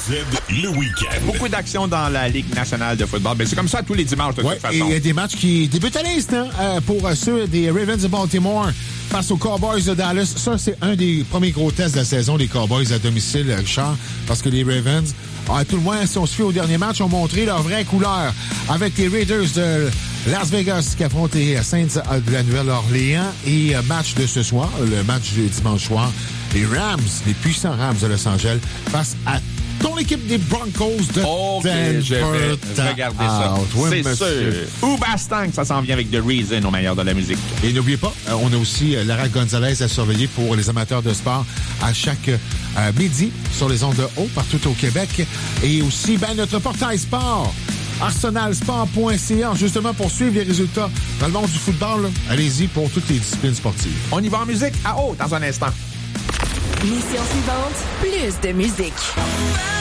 le week-end. Beaucoup d'action dans la Ligue nationale de football. Ben, c'est comme ça tous les dimanches, de toute façon. Et il y a des matchs qui débutent à l'instant pour ceux des Ravens de Baltimore face aux Cowboys de Dallas. Ça, c'est un des premiers gros tests de la saison des Cowboys à domicile, Richard, parce que les Ravens, à tout le moins, si on se fie au dernier match, ont montré leur vraie couleur avec les Raiders de Las Vegas qui affrontent les Saints de la Nouvelle-Orléans. Et match de ce soir, le match du dimanche soir, les Rams, les puissants Rams de Los Angeles, face à ton équipe des Broncos de Denver. Je vais regarder ça. Oui, c'est sûr. Ou Bastang, ça s'en vient avec The Reason au meilleur de la musique. Et n'oubliez pas, on a aussi Lara Gonzalez à surveiller pour les amateurs de sport à chaque midi sur les ondes de haut partout au Québec. Et aussi, notre portail sport, arsenalsport.ca, justement pour suivre les résultats dans le monde du football. Là. Allez-y pour toutes les disciplines sportives. On y va en musique à haut dans un instant. Mission suivante, plus de musique.